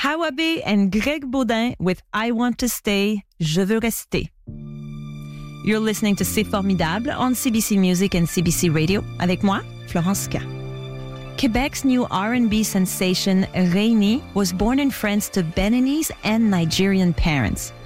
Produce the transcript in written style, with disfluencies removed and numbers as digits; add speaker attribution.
Speaker 1: Hawabe and Greg Baudin with I Want to Stay, Je veux rester. You're listening to C'est Formidable on CBC Music and CBC Radio avec moi, Florence K. Quebec's new R&B sensation, Rainie, was born in France to Beninese and Nigerian parents.